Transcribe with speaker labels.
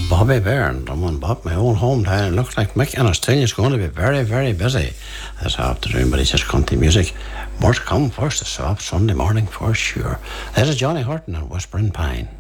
Speaker 1: Bobby Byrne, Drummond Bob, my own hometown. It looks like Mick Anastasia is going to be very, very busy this afternoon, but it's just country music. More to come first, so up Sunday morning for sure. This is Johnny Horton and Whispering Pine.